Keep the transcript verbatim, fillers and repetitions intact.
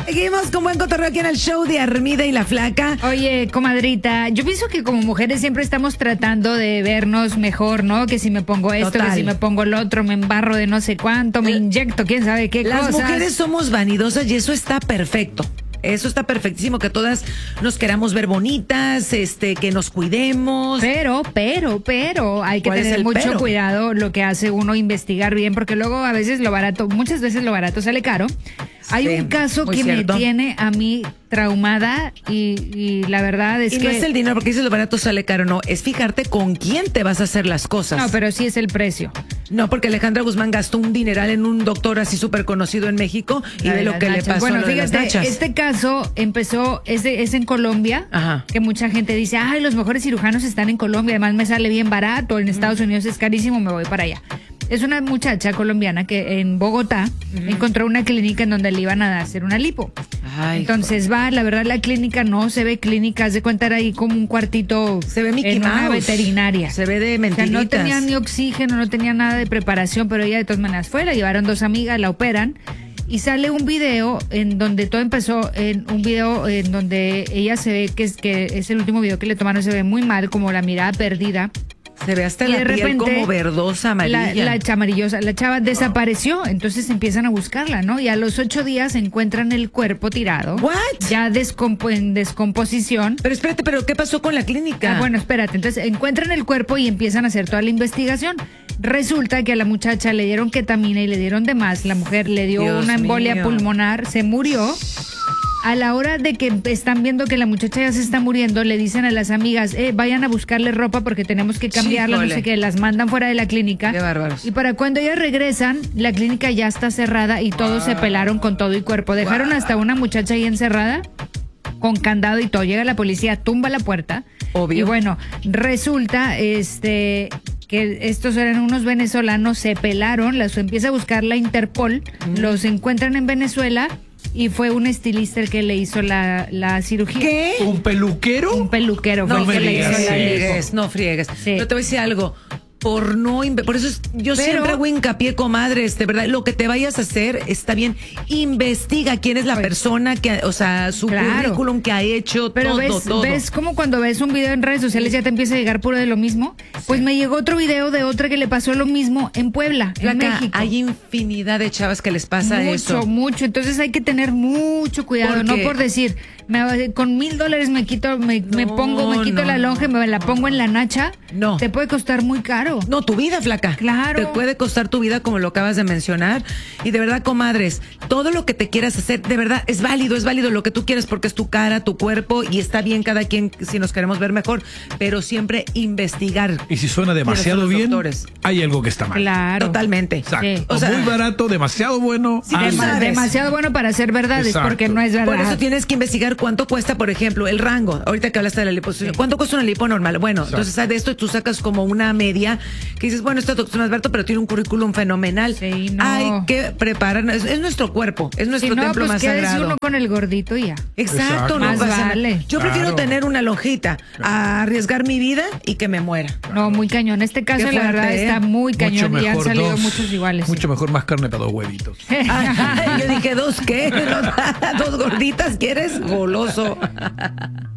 Seguimos con buen cotorreo aquí en el show de Armida y la Flaca. Oye, comadrita, yo pienso que como mujeres siempre estamos tratando de vernos mejor, ¿no? Que si me pongo esto, Total. que si me pongo lo otro, me embarro de no sé cuánto, me inyecto, quién sabe qué Las cosas. mujeres somos vanidosas y eso está perfecto. Eso está perfectísimo, que todas nos queramos ver bonitas, este, que nos cuidemos. Pero, pero, pero, hay que ¿Cuál es tener el mucho pero? cuidado lo que hace uno investigar bien, porque luego a veces lo barato, muchas veces lo barato sale caro. Hay Sí, un caso muy que cierto. me tiene a mí traumada y, y la verdad es y que... no es el dinero, porque dices lo barato sale caro, no. Es fijarte con quién te vas a hacer las cosas. No, pero sí es el precio. No, porque Alejandra Guzmán gastó un dineral en un doctor así súper conocido en México y La ve de lo las que le nachas. pasó Bueno, a lo de las fíjate, nachas. este caso empezó, es, de- es en Colombia, Ajá. que mucha gente dice, ay, los mejores cirujanos están en Colombia, además me sale bien barato, en Estados Unidos es carísimo, me voy para allá. Es una muchacha colombiana que en Bogotá encontró una clínica en donde le iban a hacer una lipo. Ay, Entonces va, la verdad la clínica no se ve clínica, haz de cuenta era ahí como un cuartito se ve Mickey en una Mouse. veterinaria. Se ve de O sea, mentiritas. no tenía ni oxígeno, no tenía nada de preparación, pero ella de todas maneras fue, la llevaron dos amigas, la operan y sale un video en donde todo empezó, en un video en donde ella se ve que es, que es el último video que le tomaron, se ve muy mal, como la mirada perdida. Se ve hasta Y la de piel repente, como verdosa, amarilla. La, la chamarillosa, la chava desapareció, entonces empiezan a buscarla, ¿no? Y a los ocho días encuentran el cuerpo tirado. What? Ya descompo- en descomposición. Pero espérate, ¿pero qué pasó con la clínica? Ah, bueno, espérate. Entonces encuentran el cuerpo y empiezan a hacer toda la investigación. Resulta que a la muchacha le dieron ketamina y le dieron de más. La mujer le dio Dios una embolia mío. pulmonar, se murió. A la hora de que están viendo que la muchacha ya se está muriendo, le dicen a las amigas, eh, vayan a buscarle ropa porque tenemos que cambiarla, no Híjole. sé qué, las mandan fuera de la clínica. Qué bárbaros. Y para cuando ellas regresan, la clínica ya está cerrada y todos se pelaron con todo y cuerpo. Dejaron hasta una muchacha ahí encerrada con candado y todo. Llega la policía, tumba la puerta. Obvio. Y bueno, resulta este que estos eran unos venezolanos, se pelaron, los empieza a buscar la Interpol, los encuentran en Venezuela y fue un estilista el que le hizo la, la cirugía. ¿Qué? ¿Un peluquero? Un peluquero fue No el que le hizo digas la eso. lipo. friegues, no friegues. Sí. Yo te voy a decir algo. Por no inve- por eso es- yo Pero- siempre hago hincapié, comadres, de verdad, lo que te vayas a hacer está bien. Investiga quién es la Pues, persona que, o sea, su claro. currículum que ha hecho, Pero todo, ves, todo. ves como cuando ves un video en redes sociales ya te empieza a llegar puro de lo mismo. Pues me llegó otro video de otra que le pasó lo mismo en Puebla, en Flaca, México. hay infinidad de chavas que les pasa mucho, eso. mucho. Entonces hay que tener mucho cuidado, Porque- no por decir, me- con mil dólares me quito, me, me No, pongo, me quito no, la lonja, me la pongo en la nacha. No. Te puede costar muy caro. No, tu vida, flaca. Claro. Te puede costar tu vida, como lo acabas de mencionar. Y de verdad, comadres, todo lo que te quieras hacer, de verdad, es válido, es válido lo que tú quieres porque es tu cara, tu cuerpo y está bien cada quien si nos queremos ver mejor, pero siempre investigar. Y si suena demasiado los bien, doctores. hay algo que está mal. Claro. Totalmente. Exacto. Sí. O O sea- muy barato, demasiado bueno. Sí, algo. dema- Dema- sabes. demasiado bueno para ser verdades, Exacto. porque no es verdad. Por eso tienes que investigar cuánto cuesta, por ejemplo, el rango. Ahorita que hablaste de la liposucción. ¿Cuánto cuesta una lipo normal? Bueno, Exacto. entonces ¿sabes? De esto tú sacas como una media que dices, bueno, esto es Alberto, pero tiene un currículum fenomenal. Sí, no. Hay que preparar, es, es nuestro cuerpo, es nuestro Si no, templo pues más quédese sagrado. uno con el gordito y ya. Exacto, Exacto. no Más pasa nada. vale. Yo prefiero Claro. tener una lonjita a arriesgar mi vida y que me muera. No, muy cañón. Este caso, Qué la verdad, fuerte, ¿eh? está muy cañón Mucho y han mejor salido dos. muchos iguales. Mucho mejor más carne para dos huevitos. Ay, yo dije, ¿dos qué? ¿Dos gorditas quieres? Goloso.